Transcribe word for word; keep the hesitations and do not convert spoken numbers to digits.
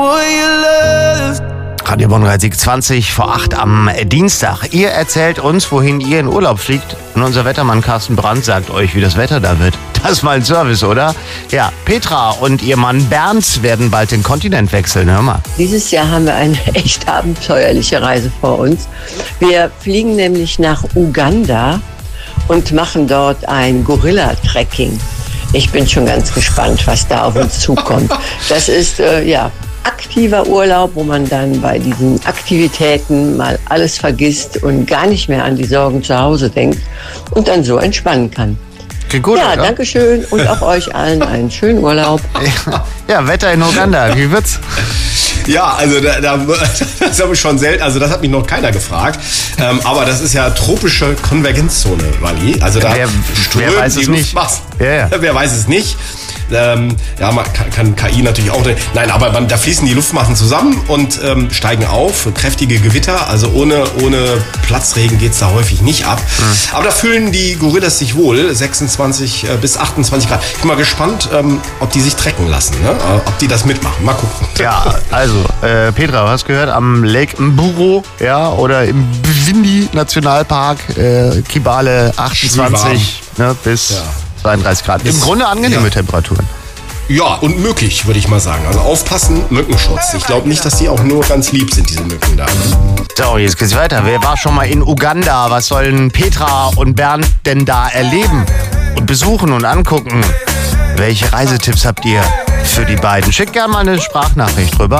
Radio Bonn zwanzig vor acht am Dienstag. Ihr erzählt uns, wohin ihr in Urlaub fliegt. Und unser Wettermann Carsten Brandt sagt euch, wie das Wetter da wird. Das ist mal ein Service, oder? Ja, Petra und ihr Mann Bernd werden bald den Kontinent wechseln. Hör mal. Dieses Jahr haben wir eine echt abenteuerliche Reise vor uns. Wir fliegen nämlich nach Uganda und machen dort ein Gorilla-Trekking. Ich bin schon ganz gespannt, was da auf uns zukommt. Das ist, äh, ja, aktiver Urlaub, wo man dann bei diesen Aktivitäten mal alles vergisst und gar nicht mehr an die Sorgen zu Hause denkt und dann so entspannen kann. Klingt gut, ja, oder? danke schön und auch euch allen einen schönen Urlaub. Ja, Wetter in Uganda, wie wird's? Ja, also da, da, das habe ich schon selten, also das hat mich noch keiner gefragt. Ähm, aber das ist ja tropische Konvergenzzone, Wally. Also da wer, wer weiß es nicht. Ja, ja. Wer weiß es nicht. Ähm, ja, man kann, kann K I natürlich auch. Nein, aber man, da fließen die Luftmassen zusammen und ähm, steigen auf. Kräftige Gewitter, also ohne, ohne Platzregen geht's da häufig nicht ab. Mhm. Aber da fühlen die Gorillas sich wohl. sechsundzwanzig bis achtundzwanzig Grad. Ich bin mal gespannt, ähm, ob die sich trecken lassen, ne? Ob die das mitmachen. Mal gucken. Ja, also, äh, Petra, du hast gehört, am Lake Mburo, ja, oder im Bwindi Nationalpark, äh, Kibale achtundzwanzig ne, bis ja. zweiunddreißig Grad. Im Grunde angenehme ja. Temperaturen. Ja, und möglich, würde ich mal sagen. Also aufpassen, Mückenschutz. Ich glaube nicht, dass die auch nur ganz lieb sind, diese Mücken da. So, jetzt geht's weiter. Wer war schon mal in Uganda? Was sollen Petra und Bernd denn da erleben und besuchen und angucken? Welche Reisetipps habt ihr für die beiden? Schickt gerne mal eine Sprachnachricht drüber.